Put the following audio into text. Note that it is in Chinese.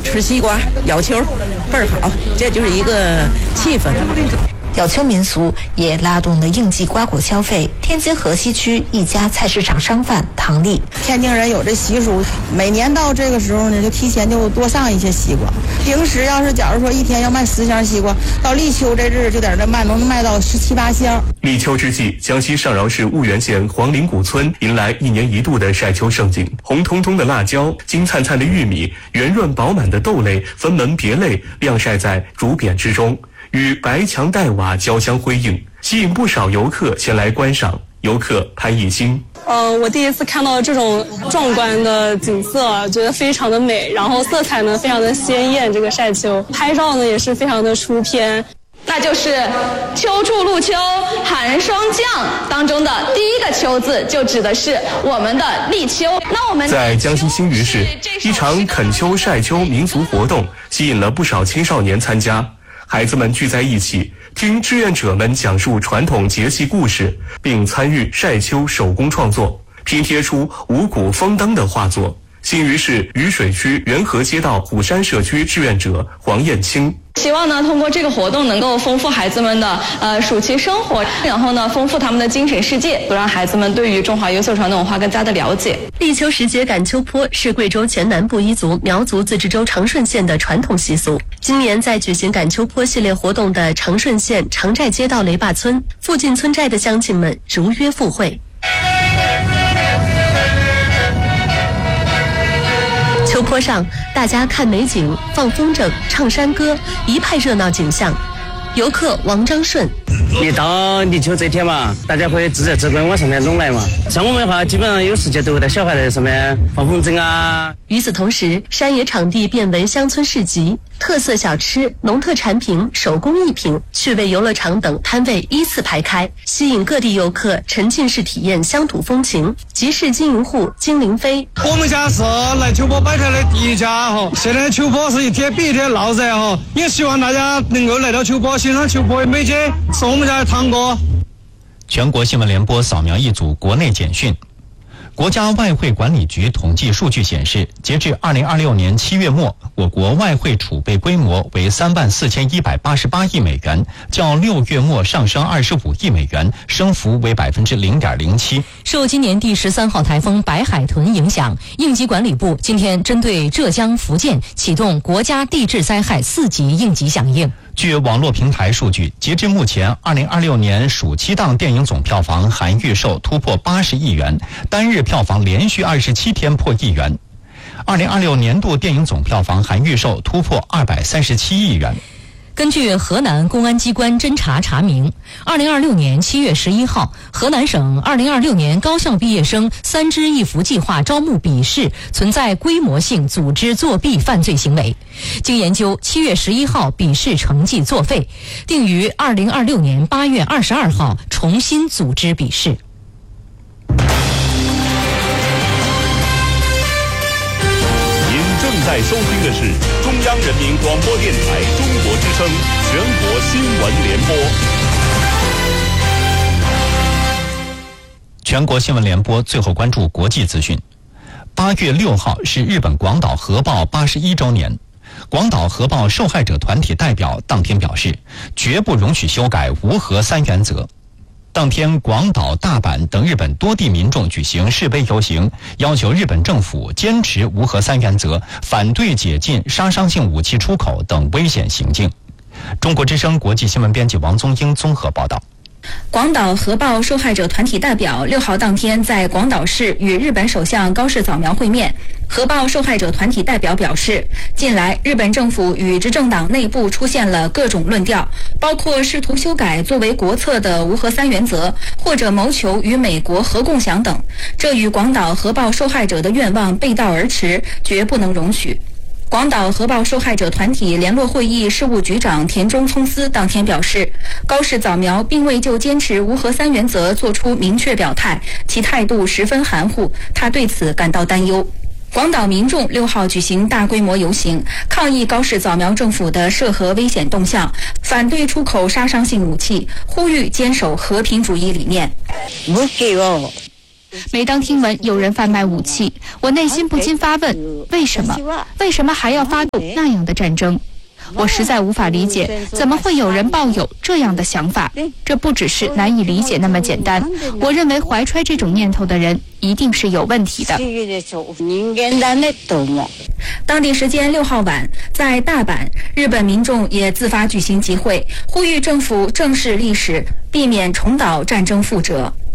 吃西瓜、咬秋，倍儿好，这就是一个气氛。 咬秋民俗也拉动了应季瓜果消费。天津河西区一家菜市场商贩唐丽， 天津人有这习俗，每年到这个时候呢，就提前就多上一些西瓜。平时要是假如说一天要卖10箱西瓜，到立秋这日就在这卖，能卖到17、18箱。 立秋之际，江西上饶市婺源县黄陵古村迎来1年1度的晒秋盛景。红彤彤的辣椒、金灿灿的玉米、圆润饱满的豆类分门别类晾晒在竹匾之中，与白墙黛瓦交相辉映，吸引不少游客前来观赏。游客潘艺兴， 我第一次看到这种壮观的景色，觉得非常的美，然后色彩呢非常的鲜艳。这个晒秋拍照呢也是非常的出片。 那就是秋处露秋寒霜降当中的第一个秋字，就指的是我们的立秋。那我们在江西新余市，一场啃秋晒秋民俗活动吸引了不少青少年参加。孩子们聚在一起，听志愿者们讲述传统节气故事，并参与晒秋手工创作，拼贴出五谷丰登的画作。新余市渝水区元河街道虎山社区志愿者黄艳青， 希望呢通过这个活动能够丰富孩子们的暑期生活，然后呢丰富他们的精神世界，不让孩子们对于中华优秀传统文化更加的了解。 立秋时节赶秋坡是贵州黔南部彝族苗族自治州长顺县的传统习俗。今年在举行赶秋坡系列活动的长顺县长寨街道雷坝村，附近村寨的乡亲们如约赴会。秋坡上，大家看美景、放风筝、唱山歌，一派热闹景象。游客王章顺， 一到立秋这天嘛，大家会自觉自观往上面拢来嘛。像我们的话，基本上有时间都会带小孩在上面放风筝啊。 与此同时，山野场地变为乡村市集，特色小吃、农特产品、手工艺品、趣味游乐场等摊位依次排开，吸引各地游客沉浸式体验乡土风情。集市经营户金凌飞， 我们家是来秋坡摆摊的第一家哈，现在秋坡是一天比一天闹热哈，也希望大家能够来到秋坡欣赏秋坡的美景，是我们家的堂哥。 全国新闻联播扫描一组国内简讯。国家外汇管理局统计数据显示，截至2026年7月末，我国外汇储备规模为34188亿美元，较6月末上升25亿美元，升幅为0.07%。 受今年第13号台风白海豚影响，应急管理部今天针对浙江、福建启动国家地质灾害4级应急响应。 据网络平台数据，截至目前，2026年暑期档电影总票房含预售突破80亿元，单日票房连续27天破1亿元。2026年度电影总票房含预售突破237亿元。 根据河南公安机关侦查查明，2026年7月11号，河南省2026年高校毕业生3支一扶计划招募笔试存在规模性组织作弊犯罪行为。经研究，7月11号笔试成绩作废，定于2026年8月22号重新组织笔试。 正在收听的是中央人民广播电台中国之声全国新闻联播。 全国新闻联播最后关注国际资讯。8月6号是日本广岛核爆81周年。广岛核爆受害者团体代表当天表示，绝不容许修改无核3原则。当天，广岛、大阪等日本多地民众举行示威游行，要求日本政府坚持无核3原则，反对解禁杀伤性武器出口等危险行径。中国之声国际新闻编辑王宗英综合报道。 广岛核爆受害者团体代表6号当天在广岛市与日本首相高市早苗会面。核爆受害者团体代表表示，近来日本政府与执政党内部出现了各种论调，包括试图修改作为国策的无核3原则，或者谋求与美国核共享等，这与广岛核爆受害者的愿望背道而驰，绝不能容许。广岛核爆受害者团体联络会议事务局长田中聪司当天表示，高市早苗并未就坚持无核3原则作出明确表态，其态度十分含糊，他对此感到担忧。广岛民众6号举行大规模游行，抗议高市早苗政府的涉核危险动向，反对出口殺伤性武器，呼吁坚守和平主义理念。 武器を每当听闻有人贩卖武器，我内心不禁发问：为什么？为什么还要发动那样的战争？我实在无法理解，怎么会有人抱有这样的想法？这不只是难以理解那么简单。我认为怀揣这种念头的人一定是有问题的。 当地时间6号晚，在大阪，日本民众也自发举行集会，呼吁政府正视历史，避免重蹈战争覆辙。